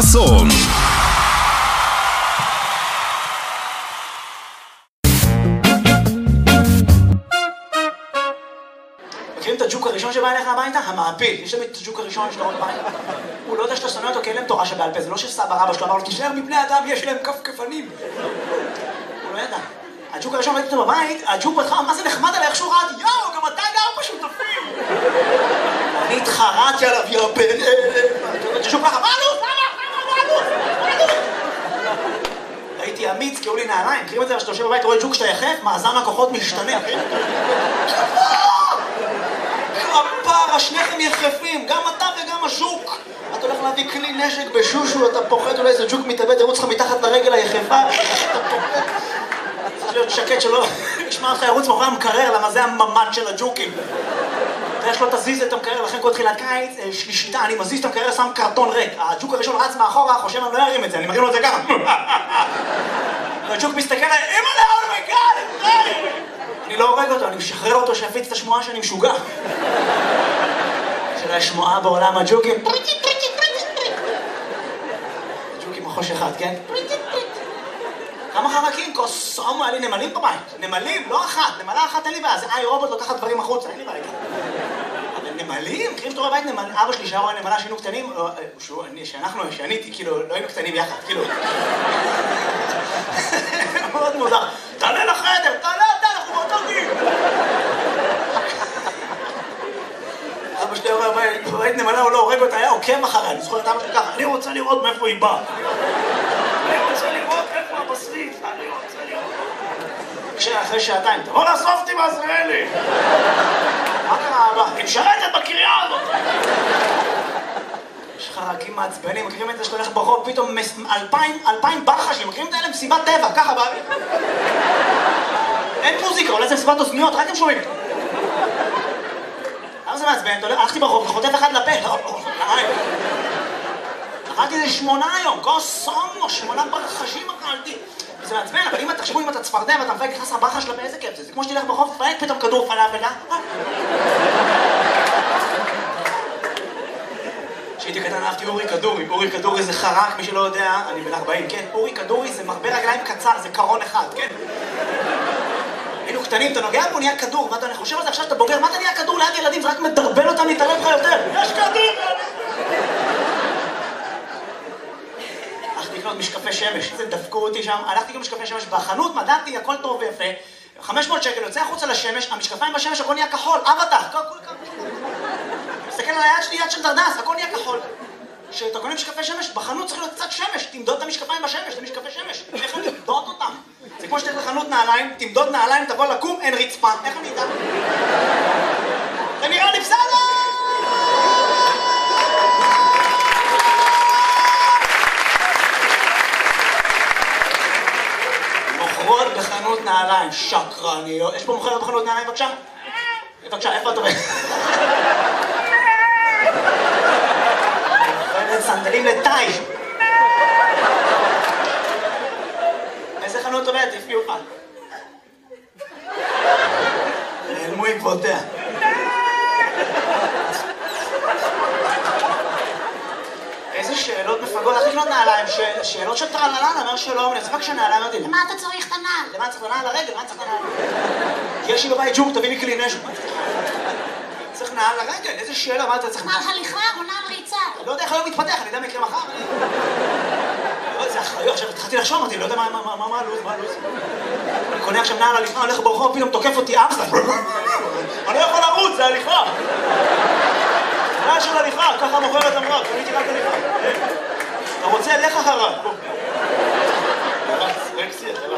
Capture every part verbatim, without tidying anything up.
חסון. מכירים את הג'וק הראשון שבא אליך הביתה? המעפיל. יש תמיד את הג'וק הראשון שאתה רואה בבית. הוא לא יודע שאתה שונא אותו כי אין להם תורה שבעל פה. זה לא שסבא רבא שלו אמר לו, תישאר מבני אדם, יש להם כפכפנים. הוא לא ידע. הג'וק הראשון ראיתי אותו בבית, הג'וק בהתחלה, מה זה נחמד עליי, איך שהוא רעד, יואו, גם אתה גר בשותפים. אני התחרעתי עליו, יואו, בן... הג'וק ככה, מה עלות? מה עלות? מה עלות? הייתי אמיץ, קראו לי נעליים. מכירים את זה, שאתה יושב בבית, רואה ג'וק שאתה יחף, מאזן הכוחות משתנה. כפרה, שניכם יחפים, גם אתה וגם הז'וק. אתה הולך להביא כלי נשק בשושו, אתה פוחד, אולי איזה ג'וק מתאבד, ירוץ לך מתחת לרגל היחפה. צריך להיות שקט שלא ישמע אותך ירוץ מאחורי המקרר, למה זה הממד של הג'וקים. יש לו תזיז את המקרר, לכן כל תחילת קיץ, שלישיתה, אני מזיז את המקרר, שם קרטון ריק. הג'וק הראשון רץ מאחורה, חושב אני לא ירים את זה, אני מרים לו את זה ככה. והג'וק מסתכל עליי, אמא לאון מגד! אני לא הורג אותו, אני משחרר אותו שיפיץ את השמועה שאני משוגע. של השמועה בעולם הג'וקים. ג'וקים מחוש אחד, כן? כמה חרקים? קוסומו, היה לי נמלים בבית. נמלים, לא אחת. נמלה אחת אין לי בעיה. זה איי רובוט לוקחת דברים החוצה, אין לי בעיה. אבל נמלים? מכירים שאתה רואה בית נמל... אבא שלי שהיה רואה נמלה שהיינו קטנים, שאנחנו, שאני איתי, כאילו, לא היינו קטנים יחד, כאילו. מאוד מוזר. תעלה לחדר, תעלה אתה, אנחנו באותו גיל. אבא שלי רואה בית נמלה, הוא לא הורג אותה, היה עוקב אחריה. אני זוכר את אבא שלי ככה, אני רוצה לראות מאיפה היא באה. אני רוצה לראות איפה הבשריף, אני רוצה לראות. כשאחרי שעתיים, תבוא לאסוף אותי בעזריאלי. מה קרה אבא? היא משרתת בקריה הזאת. יש חרקים מעצבנים, מכירים את זה שאתה הולך ברחוב, פתאום אלפיים, אלפיים ברחשים, מכירים את האלה מסיבת טבע, ככה באוויר. אין מוזיקה, אולי זה מסיבת אוזניות, רק הם שומעים. למה זה מעצבן? הלכתי ברחוב, חוטף אחד לפה. אכלתי איזה שמונה היום, קוסומו, שמונה ברחשים אכלתי. וזה מעצבן, אבל אם תחשבו אם אתה צפרדע ואתה מפייק נכנס הברחה שלה באיזה כיף זה. זה כמו שתלך ברחוב, תפייק פתאום כדור פלאפל, אה? כשהייתי קטן אהבתי אורי כדורי. אורי כדורי זה חרק, מי שלא יודע, אני בן ארבעים, כן? אורי כדורי זה מרבה רגליים קצר, זה קרון אחד, כן? היינו קטנים, אתה נוגע בו, נהיה כדור. מה אתה חושב על זה עכשיו שאתה בוגר? מה אתה נהיה כדור ליד ילדים? זה רק מדרבן אותם להתערב לך יותר. יש כדור! הלכתי לקנות משקפי שמש, זה דפקו אותי שם, הלכתי לקנות משקפי שמש בחנות, מדעתי, הכל טוב ויפה, חמש מאות שקל, יוצא החוצה לשמש, המשקפיים בשמש, הכל נהיה כחול, אבטח, מסתכל על היד שלי, יד של דרדס, הכל נהיה כחול. כשאתה קונה משקפי שמש, בחנות צריך להיות קצת שמש, תמדוד את המשקפיים בשמש, זה משקפי שמש, איך אני תמדוד אותם? זה כמו שתלך לחנות נעליים, תמדוד נעליים, תבוא לקום, אין רצפה, איך אני אדע? זה נראה לי בסדר! מוכרות בחנות נעליים, שקרניות. יש פה מוכרת בחנות נעליים, בבקשה? בבקשה, איפה אתה רואה? מוכרת סנדלים לטאי. איזה חנות עובדת? תפגיעו לך. נעלמו עקבותיה. איזה שאלות מפגות, איך לקנות נעליים? שאלות של טרללן, אומר שלום, אני אצבק שנעליים אותי. למה אתה צריך את הנעל? למה צריך את הנעל לרגל? למה צריך את הנעל? יש לי בבית ג'וק, תביא לי כלי נשק. צריך נעל לרגל? איזה שאלה? מה אתה צריך? נעל הליכה או נעל ריצה? אני לא יודע איך היום מתפתח, אני יודע מה יקרה מחר. זה אחריות, עכשיו התחלתי לחשוב אותי, לא יודע מה הלו"ז, מה הלו"ז. אני קונה עכשיו נעל הליכה, הולך ברחוב, פתאום תוקף אותי אמסטר. אני לא יכול לרוץ, זה הליכה. נעל של הליכה, ככה מוכרת אמרה, קניתי רק הליכה. אתה רוצה, לך אחריו. תרץ, רקסי, תרץ.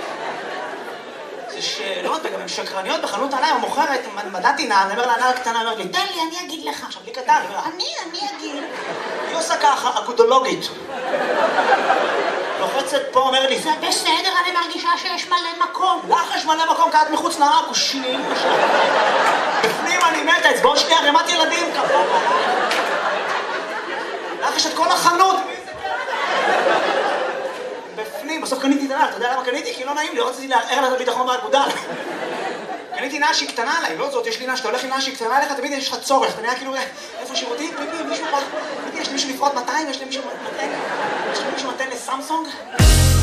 זה שאלות, וגם הן שקרניות בחנות נעליים, המוכרת, מדעתי נעל, אני אומר לה, נעל קטנה, אומר לי, תן לי, אני אגיד לך. עכשיו, לי קטן, אני, אני אגיד. היא עושה ככה, אגודולוגית. לוחצת פה, אומר לי, זה בסדר, אני מרגישה שיש מלא מקום. לך יש מלא מקום, כעת מחוץ לאקושים. בפנים אני מתה, אצבעות שלי ערימת ילדים, כפרה. לך יש את כל החנות. בפנים, בסוף קניתי את הנעל, אתה יודע למה קניתי? כי לא נעים לי, רציתי לערער לה את הביטחון באגודל. קניתי נעל שהיא קטנה עליי, לא זאת, יש לי נעל, שאתה הולך עם נעל שהיא קטנה עליך, תמיד יש לך צורך, אתה נראה כאילו, איפה שירותים? מישהו פה, יש לי מישהו לפרוט מאתיים, יש לי מישהו... סמסונג?